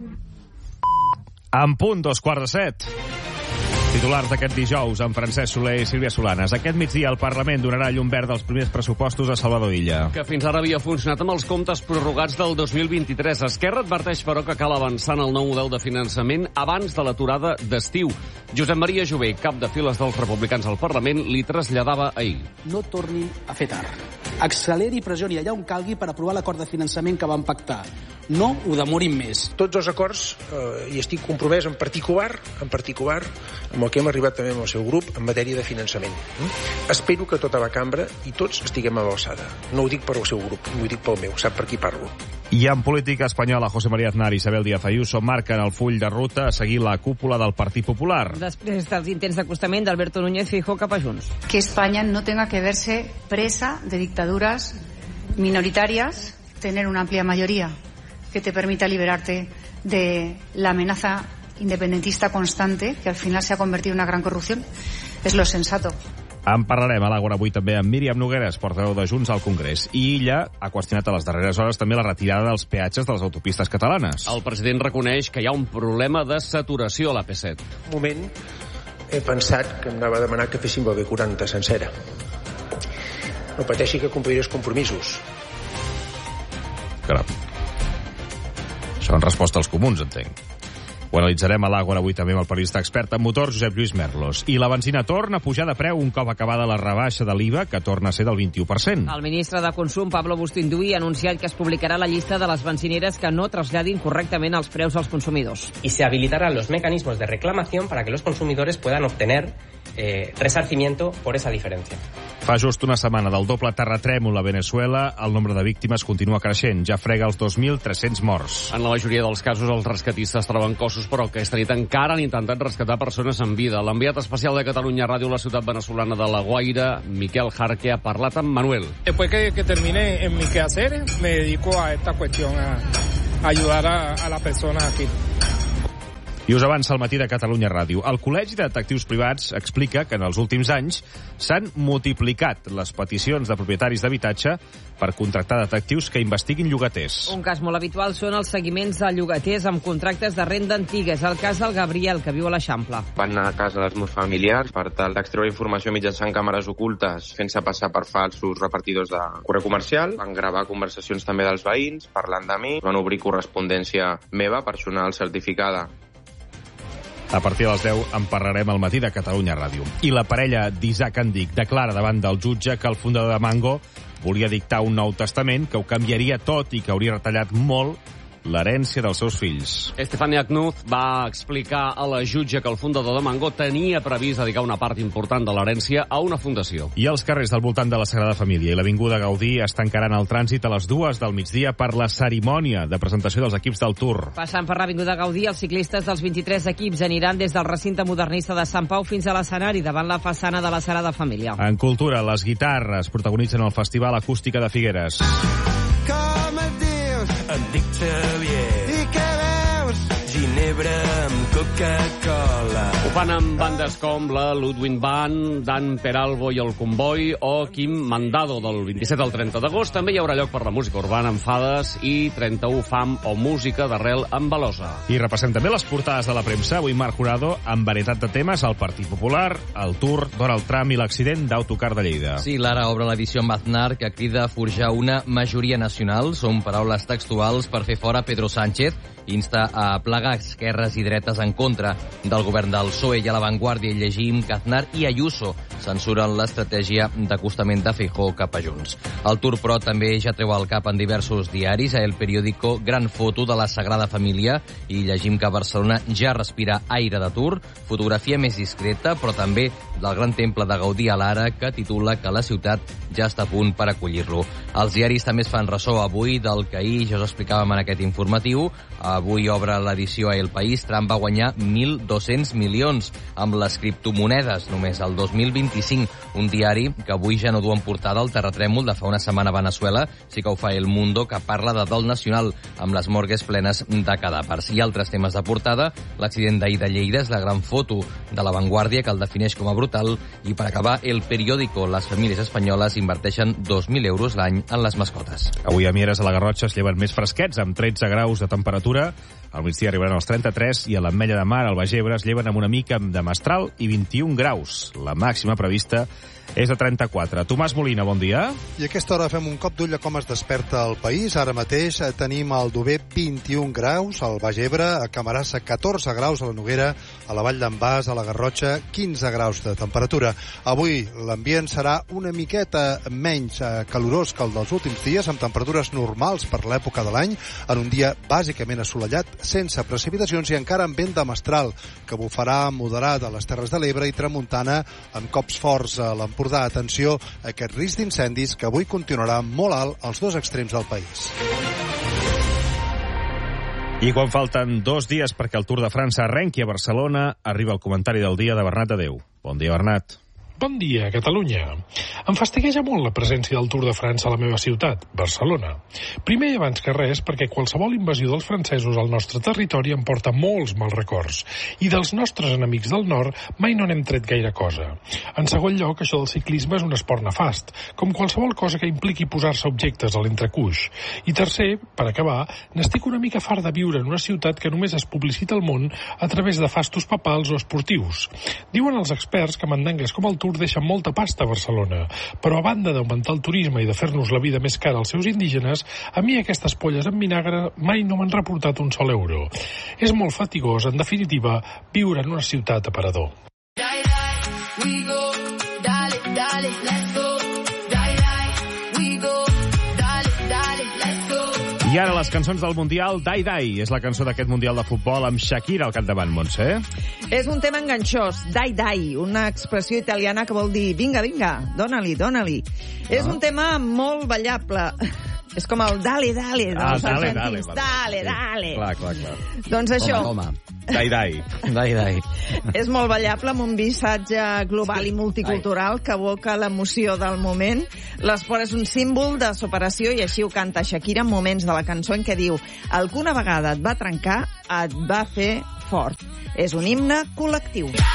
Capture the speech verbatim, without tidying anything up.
En punt, dos quarts de set. Titulars d'aquest dijous amb Francesc Soler i Sílvia Solanes. Aquest migdia el Parlament donarà llum verd als primers pressupostos a Salvador Illa. Que fins ara havia funcionat amb els comptes prorrogats del dos mil vint-i-tres. Esquerra adverteix, però, que cal avançar en el nou model de finançament abans de l'aturada d'estiu. Josep Maria Jové, cap de files dels republicans al Parlament, li traslladava ahir. No tornin a fer tard. Acceleri i pressioni allà on calgui per aprovar l'acord de finançament que van pactar. No ho demorin més. Tots els acords, eh, i estic compromès en particular, en particular, amb el que hem arribat també amb el seu grup en matèria de finançament. Mm? Espero que tota la cambra i tots estiguem a l'alçada. No ho dic per al seu grup, ho dic pel meu, sap per qui parlo. I en política espanyola, José María Aznar i Isabel Díaz Ayuso marquen el full de ruta a seguir la cúpula del Partit Popular. Després dels intents d'acostament d'Alberto Núñez Feijóo cap a Junts. Que España no tenga que verse presa de dictaduras minoritarias, tener una amplia mayoría que te permita liberarte de la amenaza independentista constante, que al final se ha convertido en una gran corrupción, es lo sensato. En parlarem a l'Àgora avui també amb Míriam Nogueres, portaveu de Junts al Congrés. I ella ha qüestionat a les darreres hores també la retirada dels peatges de les autopistes catalanes. El president reconeix que hi ha un problema de saturació a l'A P set. Un moment he pensat que em anava a demanar que féssim la B quaranta sencera. No pateixi que compliré els compromisos. Caram. Això en resposta als comuns, entenc. Ho analitzarem a l'Àgora avui també amb el periodista expert en motor Josep Lluís Merlos. I la benzina torna a pujar de preu un cop acabada la rebaixa de l'I V A, que torna a ser del vint-i-u per cent. El ministre de Consum, Pablo Bustinduy, ha anunciat que es publicarà la llista de les benzineres que no traslladin correctament els preus als consumidors. Y se habilitarán los mecanismos de reclamación para que los consumidores puedan obtener eh, resarcimiento por esa diferencia. Fa just una setmana del doble terratrèmol a Venezuela, el nombre de víctimes continua creixent. Ja frega els dos mil tres-cents morts. En la majoria dels casos, els rescatistes troben cossos, però aquesta nit encara han intentat rescatar persones en vida. L'enviat especial de Catalunya Ràdio a la ciutat venezolana de La Guaira, Miquel Jarque, ha parlat amb Manuel. Después que, que termine en mis quehaceres, me dedico a esta cuestión, a, a ayudar a, a las personas aquí. I us avança al matí de Catalunya Ràdio. El Col·legi de Detectius Privats explica que en els últims anys s'han multiplicat les peticions de propietaris d'habitatge per contractar detectius que investiguin llogaters. Un cas molt habitual són els seguiments a llogaters amb contractes de renda antiga. És el cas del Gabriel, que viu a l'Eixample. Van anar a casa dels meus familiars per tal d'extreure informació mitjançant càmeres ocultes, fent-se passar per falsos repartidors de correu comercial. Van gravar conversacions també dels veïns, parlant de mi. Van obrir correspondència meva, personal certificada. A partir de les deu en parlarem al matí de Catalunya Ràdio. I la parella d'Isaac Andic declara davant del jutge que el fundador de Mango volia dictar un nou testament que ho canviaria tot i que hauria retallat molt l'herència dels seus fills. Estefania Knuz va explicar a la jutge que el fundador de Mango tenia previst dedicar una part important de l'herència a una fundació. I els carrers del voltant de la Sagrada Família i l'Avinguda Gaudí es tancaran el trànsit a les dues del migdia per la cerimònia de presentació dels equips del Tour. Passant per l'Avinguda Gaudí, els ciclistes dels vint-i-tres equips aniran des del recinte modernista de Sant Pau fins a l'escenari davant la façana de la Sagrada Família. En cultura, les guitarres protagonitzen el Festival Acústica de Figueres. Com et dius? Em dic Xavier. I què veus? Ginebra amb Coca-Cola. Ho fan amb bandes com la Ludwig Band, Dan Peralbo i el Comboi o Quim Mandado. Del vint-i-set al trenta d'agost també hi haurà lloc per la música urbana amb Fades i trenta-u Fam o música d'arrel amb Velosa. I repassem també les portades de la premsa. Avui Marc Jurado amb varietat de temes, el Partit Popular, el Tour, Donald Trump i l'accident d'Autocar de Lleida. Sí, l'Ara obre l'edició amb Aznar, que crida a forjar una majoria nacional. Són paraules textuals per fer fora Pedro Sánchez. Insta a plegar esquerres i dretes en contra del govern del P S O E. I a l'avantguàrdia llegim que Aznar i Ayuso censuren l'estratègia d'acostament de Feijóo cap a Junts. El Tour, però, també ja treu el cap en diversos diaris. A El Periódico, gran foto de la Sagrada Família i llegim que Barcelona ja respira aire de Tour. Fotografia més discreta, però també del gran temple de Gaudí a l'Ara, que titula que la ciutat ja està a punt per acollir-lo. Els diaris també es fan ressò avui del que ahir ja us explicàvem en aquest informatiu. Avui obre l'edició a El País. Trump va guanyar mil dos-cents milions amb les criptomonedes només el dos mil vint-i-cinc. Un diari que avui ja no du en portada el terratrèmol de fa una setmana a Venezuela. Sí que ho fa El Mundo, que parla de dol nacional amb les morgues plenes de cadàvers. I altres temes de portada. L'accident d'ahir de Lleida és la gran foto de l'avantguàrdia que el defineix com a brutal. I per acabar, El Periódico. Les famílies espanyoles inverteixen dos mil euros l'any en les mascotes. Avui a Mieres, a la Garrotxa, es lleven més fresquets, amb tretze graus de temperatura. Al migdia arribaran els trenta-tres i a l'Ametlla de Mar, al Baix Ebre, es lleven amb una mica de mestral i vint-i-un graus. La màxima prevista és de trenta-quatre. Tomàs Molina, bon dia. I a aquesta hora fem un cop d'ull a com es desperta el país. Ara mateix tenim al Dober vint-i-un graus, al Baix Ebre, a Camarasa catorze graus, a la Noguera, a la Vall d'en Bas, a la Garrotxa quinze graus de temperatura. Avui l'ambient serà una miqueta menys calorós que el dels últims dies, amb temperatures normals per l'època de l'any, en un dia bàsicament assolellat, sense precipitacions i encara amb vent de mestral, que bufarà moderat a les Terres de l'Ebre i tramuntana amb cops forts a l'Empordà. Atenció a aquest risc d'incendis que avui continuarà molt alt als dos extrems del país. I quan falten dos dies perquè el Tour de França arrenqui a Barcelona, arriba el comentari del dia de Bernat Adeu. Bon dia, Bernat. Bon dia, Catalunya. Em fastigueja molt la presència del Tour de França a la meva ciutat, Barcelona. Primer i abans que res, perquè qualsevol invasió dels francesos al nostre territori em porta molts mals records. I dels nostres enemics del nord mai no n'hem tret gaire cosa. En segon lloc, això del ciclisme és un esport nefast, com qualsevol cosa que impliqui posar-se objectes a l'entrecuix. I tercer, per acabar, n'estic una mica fart de viure en una ciutat que només es publicita al món a través de fastos papals o esportius. Diuen els experts que mandangues com el Tour deixen molta pasta a Barcelona, però a banda d'augmentar el turisme i de fer-nos la vida més cara als seus indígenes, a mi aquestes polles en vinagre mai no m'han reportat un sol euro. És molt fatigós, en definitiva, viure en una ciutat aparador. I ara les cançons del Mundial, Dai Dai. És la cançó d'aquest Mundial de Futbol amb Shakira al capdavant, Montse. És un tema enganxós, Dai Dai, una expressió italiana que vol dir vinga, vinga, dona-li, dona-li. Ah. És un tema molt ballable. És com el dale, dale. Ah, dale, dale. Dale, dale. Sí. Clar, clar, clar. Doncs això. Toma, toma. Dai, dai. Dai, dai. És molt ballable, amb un missatge global i multicultural que evoca l'emoció del moment. L'esport és un símbol de superació i així ho canta Shakira en moments de la cançó en què diu el que una vegada et va trencar et va fer fort. És un himne col·lectiu.